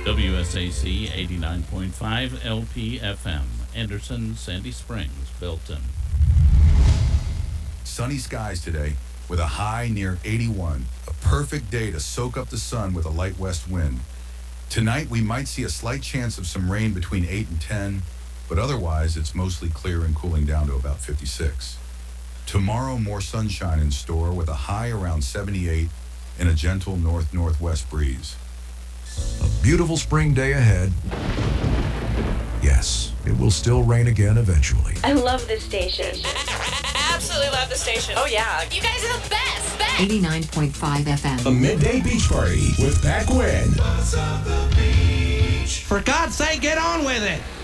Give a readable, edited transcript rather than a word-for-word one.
WSAC 89.5 LPFM, Anderson, Sandy Springs, Belton. Sunny skies today with a high near 81. A perfect day to soak up the sun with a light west wind. Tonight, we might see a slight chance of some rain between 8 and 10, but otherwise, it's mostly clear and cooling down to about 56. Tomorrow, more sunshine in store with a high around 78 and a gentle north-northwest breeze. A beautiful spring day ahead. Yes, it will still rain again eventually. I love this station. Absolutely love the station. Oh, yeah. You guys are the best. 89.5 FM. A midday beach party with Pat Quinn. For God's sake, get on with it.